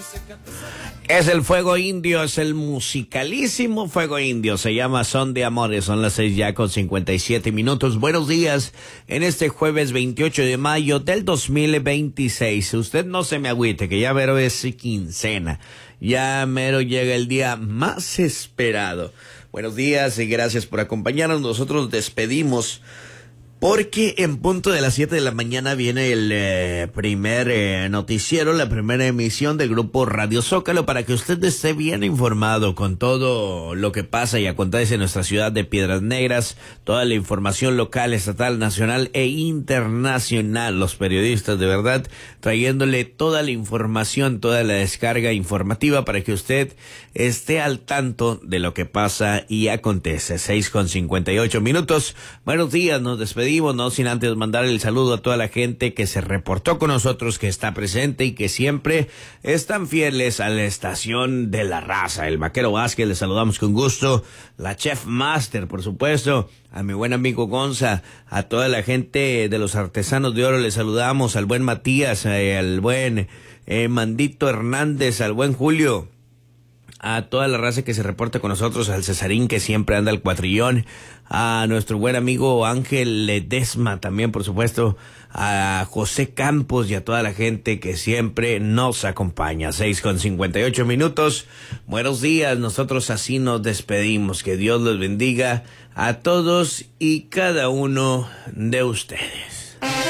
Es el Fuego Indio, es el musicalísimo Fuego Indio, se llama Son de Amores, son las 6 ya con 57 minutos. Buenos días en este jueves 28 de mayo del 2026. Usted no se me agüite, que ya mero es quincena, ya mero llega el día más esperado. Buenos días y gracias por acompañarnos. Nosotros despedimos porque en punto de las 7 de la mañana viene el primer noticiero, la primera emisión del grupo Radio Zócalo, para que usted esté bien informado con todo lo que pasa y acontece en nuestra ciudad de Piedras Negras, toda la información local, estatal, nacional e internacional. Los periodistas de verdad trayéndole toda la información, toda la descarga informativa para que usted esté al tanto de lo que pasa y acontece. 6:58 minutos. Buenos días, nos despedimos. No sin antes mandar el saludo a toda la gente que se reportó con nosotros, que está presente y que siempre están fieles a la estación de la raza. El Vaquero Vázquez, le saludamos con gusto. La Chef Master, por supuesto. A mi buen amigo Gonza, a toda la gente de los Artesanos de Oro le saludamos. Al buen Matías, al buen Mandito Hernández, al buen Julio. A toda la raza que se reporta con nosotros, al Cesarín que siempre anda al cuatrillón, a nuestro buen amigo Ángel Ledesma también, por supuesto, a José Campos y a toda la gente que siempre nos acompaña. 6:58 minutos. Buenos días, nosotros así nos despedimos. Que Dios los bendiga a todos y cada uno de ustedes.